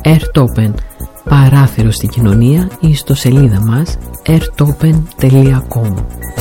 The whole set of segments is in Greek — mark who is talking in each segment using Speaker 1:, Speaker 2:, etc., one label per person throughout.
Speaker 1: Airtopen, παράθυρο στην κοινωνία, ή ιστοσελίδα μας airtopen.com.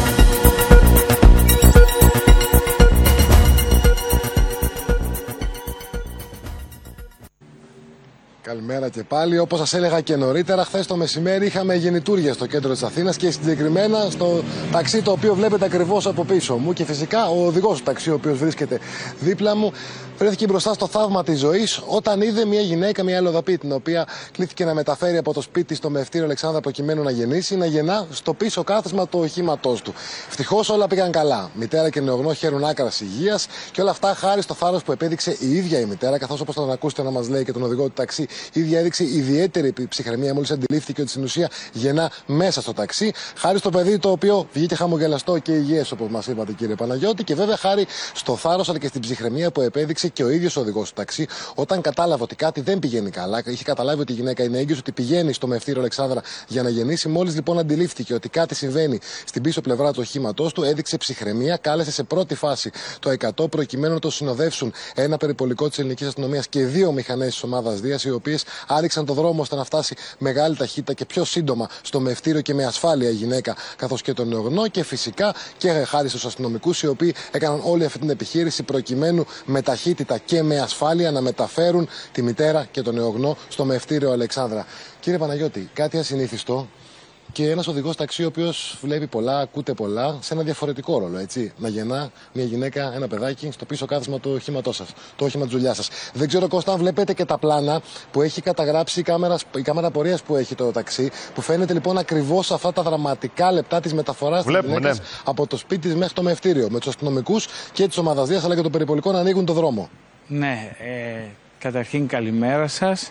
Speaker 2: Καλημέρα και πάλι. Όπως σας έλεγα και νωρίτερα, χθες το μεσημέρι είχαμε γεννητούργια στο κέντρο της Αθήνας και συγκεκριμένα στο ταξί το οποίο βλέπετε ακριβώς από πίσω μου. Και φυσικά ο οδηγός του ταξί, ο οποίος βρίσκεται δίπλα μου, βρέθηκε μπροστά στο θαύμα της ζωής όταν είδε μια γυναίκα, μια αλλοδαπή, την οποία κλήθηκε να μεταφέρει από το σπίτι στο Μευτήριο Αλεξάνδρα προκειμένου να γεννήσει, να γεννά στο πίσω κάθισμα του οχήματός του. Ευτυχώς όλα πήγαν καλά. Μητέρα και νεογνώ χαίρουν άκρας υγείας και όλα αυτά χάρη στο θάρρος που επέδειξε η ίδια η μητέρα, καθώς όπως θα τον ακούσετε να μας λέει και τον οδηγό του ταξί, η ίδια έδειξε ιδιαίτερη ψυχραιμία μόλις αντιλήφθηκε ότι στην ουσία γεννά μέσα στο ταξί. Χάρη στο παιδί το οποίο βγήκε χαμογελαστό και υγιές, όπως μας είπατε, κύριε Παναγιώτη, και βέβαια χάρη στο θάρρος αλλά και στην ψυχραιμία που επέδειξε και ο ίδιος ο οδηγός του ταξί όταν κατάλαβε ότι κάτι δεν πηγαίνει καλά. Είχε καταλάβει ότι η γυναίκα είναι έγκυος, ότι πηγαίνει στο Μευτήριο Αλεξάνδρα για να γεννήσει. Μόλις λοιπόν αντιλήφθηκε ότι κάτι συμβαίνει στην πίσω πλευρά του οχήματός του, έδειξε ψυχραιμία, κάλεσε σε πρώτη φάση το 100 προκειμένου να το συνοδεύσουν ένα περιπολικό της ελληνικής αστυνομίας και 2 μηχανές της ομάδας Δίας, οι οποίες άριξαν το δρόμο ώστε να φτάσει μεγάλη ταχύτητα και πιο σύντομα στο Μευτήριο και με ασφάλεια η γυναίκα καθώς και τον νεογνώ, και φυσικά και χάρη στους αστυνομικούς οι οποίοι έκαναν όλη αυτή την επιχείρηση προκειμένου με ταχύτητα και με ασφάλεια να μεταφέρουν τη μητέρα και τον νεογνώ στο Μευτήριο Αλεξάνδρα. Κύριε Παναγιώτη, κάτι ασυνήθιστο και ένας οδηγός ταξί ο οποίος βλέπει πολλά, ακούτε πολλά, σε ένα διαφορετικό ρόλο, έτσι. Να γεννά μια γυναίκα, ένα παιδάκι στο πίσω κάθισμα του οχήματός σας, το όχημα της δουλειάς σας. Δεν ξέρω, Κώστα, αν βλέπετε και τα πλάνα που έχει καταγράψει η κάμερα πορείας που έχει το ταξί, που φαίνεται λοιπόν ακριβώς αυτά τα δραματικά λεπτά της μεταφοράς της γυναίκας από το σπίτι της μέχρι το Μευτήριο, με τους αστυνομικούς και της ομάδας Δίας αλλά και το περιπολικό να ανοίγουν το δρόμο.
Speaker 3: Ναι, καταρχήν καλημέρα σας.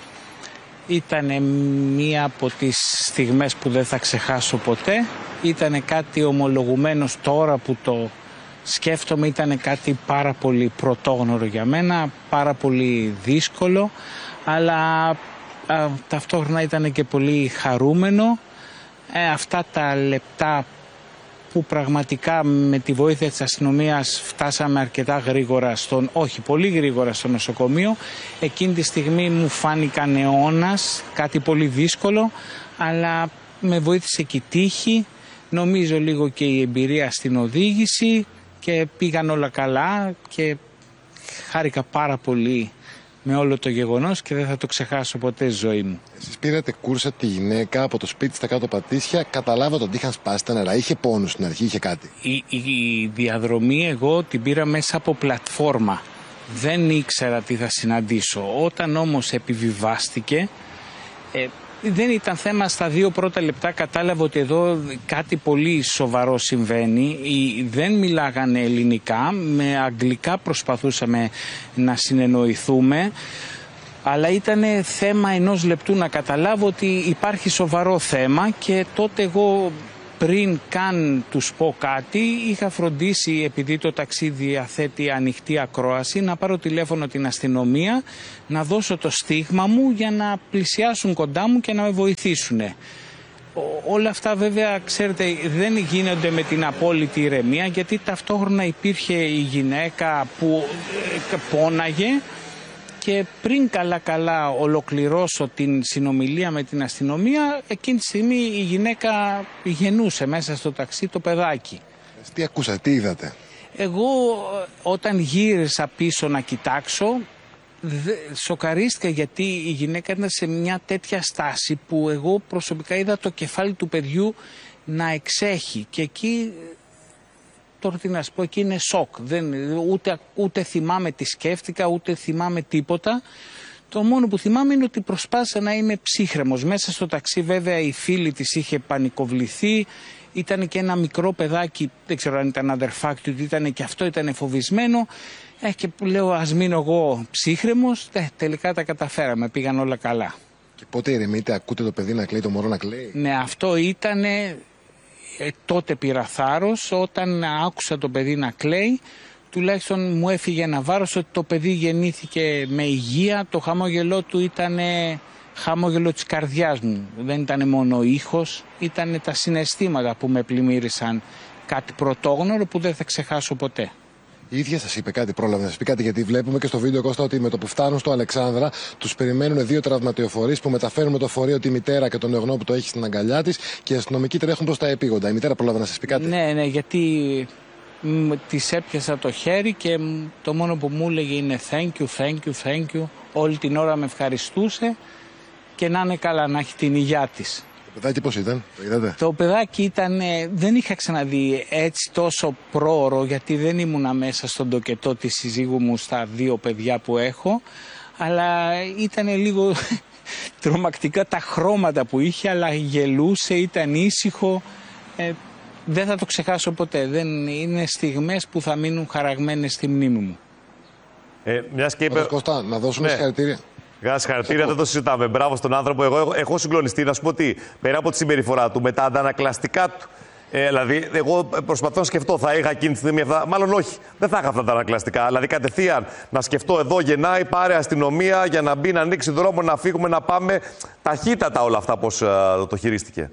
Speaker 3: Ήταν μία από τις στιγμές που δεν θα ξεχάσω ποτέ. Ήταν κάτι ομολογουμένως, τώρα που το σκέφτομαι, ήταν κάτι πάρα πολύ πρωτόγνωρο για μένα, πάρα πολύ δύσκολο, αλλά ταυτόχρονα ήταν και πολύ χαρούμενο. Αυτά τα λεπτά που πραγματικά με τη βοήθεια της αστυνομίας φτάσαμε αρκετά γρήγορα, όχι πολύ γρήγορα στο νοσοκομείο. Εκείνη τη στιγμή μου φάνηκαν αιώνας, κάτι πολύ δύσκολο, αλλά με βοήθησε και η τύχη, νομίζω λίγο και η εμπειρία στην οδήγηση, και πήγαν όλα καλά και χάρηκα πάρα πολύ με όλο το γεγονός και δεν θα το ξεχάσω ποτέ στη ζωή μου.
Speaker 2: Εσείς πήρατε κούρσα τη γυναίκα από το σπίτι στα κάτω πατήσια, καταλάβατε ότι είχαν σπάσει τα νερά, είχε πόνους στην αρχή, είχε κάτι?
Speaker 3: Η διαδρομή εγώ την πήρα μέσα από πλατφόρμα. Δεν ήξερα τι θα συναντήσω. Όταν όμως επιβιβάστηκε, δεν ήταν θέμα, στα 2 πρώτα λεπτά κατάλαβα ότι εδώ κάτι πολύ σοβαρό συμβαίνει. Δεν μιλάγανε ελληνικά, με αγγλικά προσπαθούσαμε να συνεννοηθούμε, αλλά ήταν θέμα 1 λεπτού να καταλάβω ότι υπάρχει σοβαρό θέμα, και τότε εγώ, πριν καν τους πω κάτι, είχα φροντίσει, επειδή το ταξί διαθέτει ανοιχτή ακρόαση, να πάρω τηλέφωνο την αστυνομία, να δώσω το στίγμα μου για να πλησιάσουν κοντά μου και να με βοηθήσουν. Όλα αυτά βέβαια, ξέρετε, δεν γίνονται με την απόλυτη ηρεμία, γιατί ταυτόχρονα υπήρχε η γυναίκα που πόναγε, και πριν καλά ολοκληρώσω την συνομιλία με την αστυνομία, εκείνη τη στιγμή η γυναίκα γεννούσε μέσα στο ταξί το παιδάκι.
Speaker 2: Τι ακούσατε, τι είδατε?
Speaker 3: Εγώ όταν γύρισα πίσω να κοιτάξω, σοκαρίστηκα, γιατί η γυναίκα ήταν σε μια τέτοια στάση που εγώ προσωπικά είδα το κεφάλι του παιδιού να εξέχει, και εκεί, τώρα τι να σου πω, εκεί είναι σοκ. Ούτε θυμάμαι τι σκέφτηκα, ούτε θυμάμαι τίποτα. Το μόνο που θυμάμαι είναι ότι προσπάθησα να είμαι ψύχρεμος. Μέσα στο ταξί βέβαια η φίλη της είχε πανικοβληθεί. Ήταν και ένα μικρό παιδάκι, δεν ξέρω αν ήταν αδερφάκι του, ήταν και αυτό ήταν φοβισμένο. Και που λέω, ας μείνω εγώ ψύχρεμος. Τελικά τα καταφέραμε, πήγαν όλα καλά.
Speaker 2: Και πότε ηρεμείτε, ακούτε το παιδί να κλαίει, το μωρό να κλαίει?
Speaker 3: Ναι, αυτό ήτανε. Τότε πήρα θάρρος, όταν άκουσα το παιδί να κλαίει, τουλάχιστον μου έφυγε ένα βάρος ότι το παιδί γεννήθηκε με υγεία. Το χαμόγελό του ήταν χαμόγελο της καρδιάς μου, δεν ήταν μόνο ήχος, ήταν τα συναισθήματα που με πλημμύρισαν, κάτι πρωτόγνωρο που δεν θα ξεχάσω ποτέ.
Speaker 2: Η ίδια σας είπε κάτι, πρόλαβε να σας πει κάτι, γιατί βλέπουμε και στο βίντεο, Κώστα, ότι με το που φτάνουν στο Αλεξάνδρα τους περιμένουν 2 τραυματιοφορείς που μεταφέρουν με το φορείο τη μητέρα και τον νεογνώ που το έχει στην αγκαλιά της και οι αστυνομικοί τρέχουν προς τα επίγοντα. Η μητέρα πρόλαβε να σας πει κάτι?
Speaker 3: Ναι, γιατί της έπιασα το χέρι και το μόνο που μου έλεγε είναι thank you. Όλη την ώρα με ευχαριστούσε και να είναι καλά, να έχει την υγειά της.
Speaker 2: Το παιδάκι πώς ήταν, το είδατε?
Speaker 3: Το παιδάκι ήταν, δεν είχα ξαναδεί έτσι τόσο πρόωρο, γιατί δεν ήμουνα μέσα στον τοκετό της συζύγου μου στα 2 παιδιά που έχω, αλλά ήταν λίγο τρομακτικά τα χρώματα που είχε, αλλά γελούσε, ήταν ήσυχο. Δεν θα το ξεχάσω ποτέ. Δεν είναι στιγμές που θα μείνουν χαραγμένες στη μνήμη μου.
Speaker 4: Μιας και είπε...
Speaker 2: Κώστα, να δώσουμε συγχαρητήρια.
Speaker 4: Συγχαρητήρια, δεν το συζητάμε. Μπράβο στον άνθρωπο. Εγώ έχω συγκλονιστεί. Να σου πω ότι πέρα από τη συμπεριφορά του, με τα αντανακλαστικά του. Δηλαδή, εγώ προσπαθώ να σκεφτώ, θα είχα εκείνη τη στιγμή αυτά. Μάλλον όχι, δεν θα είχα αυτά τα ανακλαστικά. Δηλαδή, κατευθείαν να σκεφτώ, εδώ γεννάει, πάρε αστυνομία για να μπει, να ανοίξει δρόμο, να φύγουμε, να πάμε. Ταχύτατα όλα αυτά, πώς το χειρίστηκε.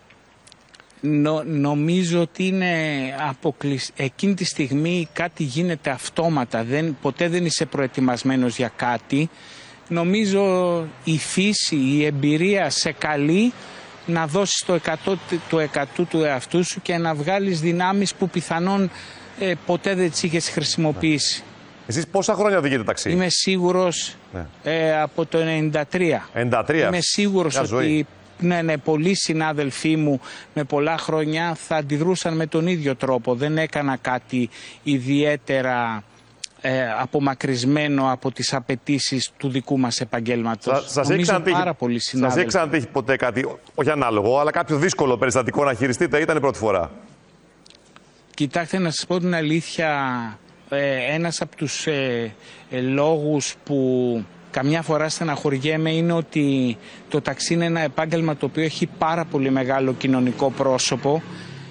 Speaker 3: Νομίζω ότι είναι εκείνη τη στιγμή κάτι γίνεται αυτόματα. Ποτέ δεν είσαι προετοιμασμένος για κάτι. Νομίζω η φύση, η εμπειρία σε καλεί να δώσεις το 100% του εαυτού σου και να βγάλεις δυνάμεις που πιθανόν ποτέ δεν τις είχες χρησιμοποιήσει.
Speaker 4: Εσείς πόσα χρόνια οδηγείτε ταξί?
Speaker 3: Είμαι σίγουρος από το 1993. Είμαι σίγουρος ότι πολλοί συνάδελφοί μου με πολλά χρόνια θα αντιδρούσαν με τον ίδιο τρόπο. Δεν έκανα κάτι ιδιαίτερα απομακρυσμένο από τις απαιτήσεις του δικού μας επαγγέλματος.
Speaker 4: Σας έχει ξανατύχει ποτέ κάτι, όχι ανάλογο, αλλά κάποιο δύσκολο περιστατικό να χειριστείτε, ήταν η πρώτη φορά?
Speaker 3: Κοιτάξτε, να σας πω την αλήθεια, ένας από τους λόγους που καμιά φορά στεναχωριέμαι είναι ότι το ταξί είναι ένα επάγγελμα το οποίο έχει πάρα πολύ μεγάλο κοινωνικό πρόσωπο.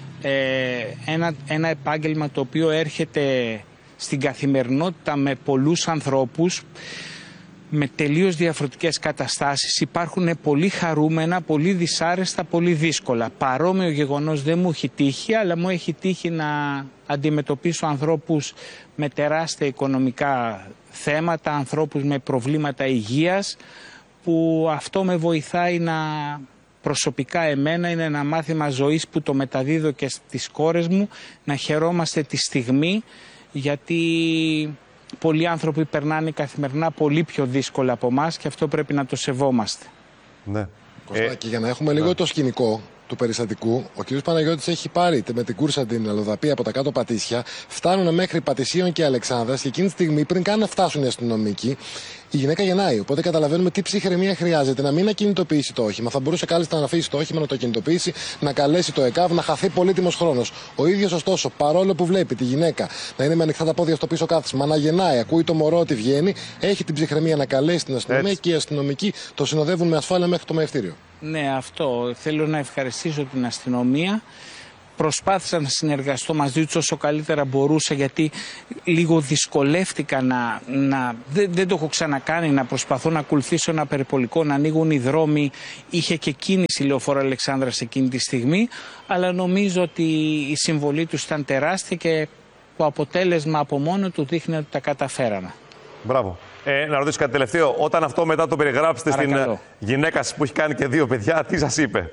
Speaker 3: Ένα επάγγελμα το οποίο έρχεται στην καθημερινότητα με πολλούς ανθρώπους με τελείως διαφορετικές καταστάσεις. Υπάρχουν πολύ χαρούμενα, πολύ δυσάρεστα, πολύ δύσκολα. Παρόμοιο γεγονός δεν μου έχει τύχει, αλλά μου έχει τύχει να αντιμετωπίσω ανθρώπους με τεράστια οικονομικά θέματα, ανθρώπους με προβλήματα υγείας, που αυτό με βοηθάει προσωπικά εμένα, είναι ένα μάθημα ζωής που το μεταδίδω και στις κόρες μου, να χαιρόμαστε τη στιγμή, γιατί πολλοί άνθρωποι περνάνε καθημερινά πολύ πιο δύσκολα από εμάς και αυτό πρέπει να το σεβόμαστε.
Speaker 2: Ναι. Κώστα, και για να έχουμε λίγο το σκηνικό του περιστατικού, ο κ. Παναγιώτης έχει πάρει με την κούρσα την αλλοδαπή από τα κάτω Πατήσια, φτάνουν μέχρι Πατησίων και Αλεξάνδρας και εκείνη τη στιγμή, πριν καν να φτάσουν οι αστυνομικοί, η γυναίκα γεννάει. Οπότε καταλαβαίνουμε τι ψυχραιμία χρειάζεται. Να μην ακινητοποιήσει το όχημα. Θα μπορούσε κάλλιστα να αφήσει το όχημα, να το ακινητοποιήσει, να καλέσει το ΕΚΑΒ, να χαθεί πολύτιμος χρόνος. Ο ίδιος, ωστόσο, παρόλο που βλέπει τη γυναίκα να είναι με ανοιχτά τα πόδια στο πίσω κάθισμα, να γεννάει, ακούει το μωρό ότι βγαίνει, έχει την ψυχραιμία να καλέσει την αστυνομία και οι αστυνομικοί το συνοδεύουν με ασφάλεια μέχρι το μαευτήριο.
Speaker 3: Ναι, αυτό. Θέλω να ευχαριστήσω την αστυνομία. Προσπάθησα να συνεργαστώ μαζί τους όσο καλύτερα μπορούσα, γιατί λίγο δυσκολεύτηκα δεν το έχω ξανακάνει, να προσπαθώ να ακολουθήσω ένα περιπολικό, να ανοίγουν οι δρόμοι. Είχε και κίνηση λεωφόρο Αλεξάνδρας εκείνη τη στιγμή, αλλά νομίζω ότι η συμβολή τους ήταν τεράστια και το αποτέλεσμα από μόνο του δείχνει ότι τα καταφέραμε.
Speaker 4: Μπράβο. Να ρωτήσω κάτι τελευταίο. Όταν αυτό μετά το περιγράψετε στην γυναίκα σας που έχει κάνει και 2 παιδιά, τι σας είπε?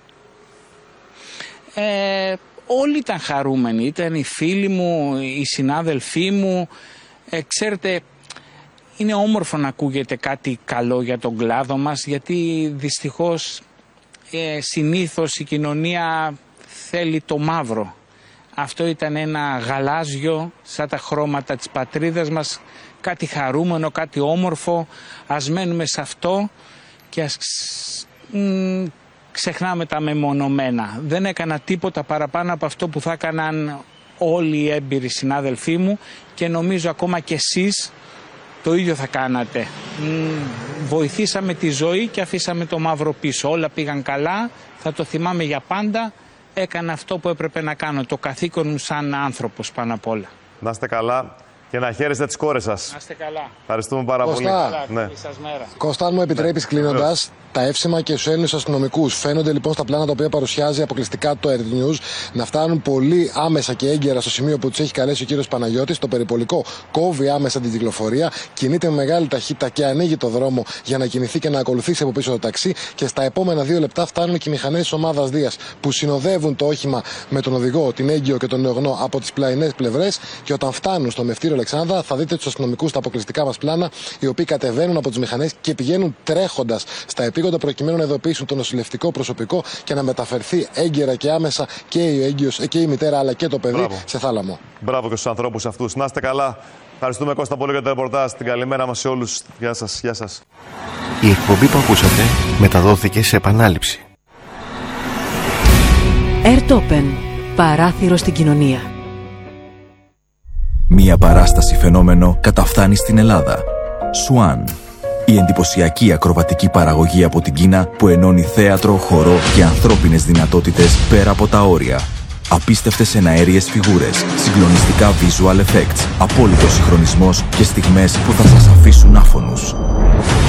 Speaker 3: Όλοι ήταν χαρούμενοι. Ήταν οι φίλοι μου, οι συνάδελφοί μου. Ξέρετε, είναι όμορφο να ακούγεται κάτι καλό για τον κλάδο μας, γιατί δυστυχώς συνήθως η κοινωνία θέλει το μαύρο. Αυτό ήταν ένα γαλάζιο, σαν τα χρώματα της πατρίδας μας, κάτι χαρούμενο, κάτι όμορφο. Ας μένουμε σε αυτό και ας ξεχνάμε τα μεμονωμένα. Δεν έκανα τίποτα παραπάνω από αυτό που θα έκαναν όλοι οι έμπειροι συνάδελφοί μου και νομίζω ακόμα και εσείς το ίδιο θα κάνατε. Βοηθήσαμε τη ζωή και αφήσαμε το μαύρο πίσω. Όλα πήγαν καλά, θα το θυμάμαι για πάντα. Έκανα αυτό που έπρεπε να κάνω, το καθήκον μου σαν άνθρωπος πάνω απ' όλα.
Speaker 4: Να είστε καλά. Και να χαίρεστε τις κόρες σας.
Speaker 3: Να είστε καλά.
Speaker 4: Ευχαριστούμε πάρα πολύ.
Speaker 3: Καλά,
Speaker 4: Ναι.
Speaker 3: καλή σας μέρα.
Speaker 2: Κώστα, αν μου επιτρέπεις κλείνοντας, τα εύσημα και στους Έλληνες αστυνομικούς φαίνονται λοιπόν στα πλάνα τα οποία παρουσιάζει αποκλειστικά το Earth News να φτάνουν πολύ άμεσα και έγκαιρα στο σημείο που τους έχει καλέσει ο κύριος Παναγιώτης. Το περιπολικό κόβει άμεσα την κυκλοφορία, κινείται με μεγάλη ταχύτητα και ανοίγει το δρόμο για να κινηθεί και να ακολουθήσει από πίσω το ταξί. Και στα επόμενα 2 λεπτά φτάνουν και οι μηχανές της ομάδας Δίας που συνοδεύουν το όχημα με τον οδηγό, την έγκυο και τον νεογνώ από τις πλαϊνές πλευρές. Και όταν φτάνουν στο μευτήριο Αλεξάνδρα, θα δείτε τους αστυνομικούς στα αποκλειστικά μας πλάνα, οι οποίοι κατεβαίνουν από τις μηχανές και πηγαίνουν τρέχοντας στα επίγοντα προκειμένου να ειδοποιήσουν το νοσηλευτικό προσωπικό και να μεταφερθεί έγκαιρα και άμεσα και η έγκυος και η μητέρα αλλά και το παιδί σε θάλαμο.
Speaker 4: Μπράβο και στους ανθρώπους αυτούς. Να είστε καλά. Ευχαριστούμε, Κώστα, πολύ για το ρεπορτάζ. Την καλημέρα μας σε όλους. Γεια σας. Γεια σας.
Speaker 5: Η εκπομπή που ακούσατε μεταδόθηκε σε επανάληψη.
Speaker 1: Earth Open. Παράθυρο στην κοινωνία.
Speaker 6: Μία παράσταση φαινόμενο καταφθάνει στην Ελλάδα. Swan. Η εντυπωσιακή ακροβατική παραγωγή από την Κίνα που ενώνει θέατρο, χορό και ανθρώπινες δυνατότητες πέρα από τα όρια. Απίστευτες εναέριες φιγούρες, συγκλονιστικά visual effects, απόλυτος συγχρονισμός και στιγμές που θα σας αφήσουν άφωνους.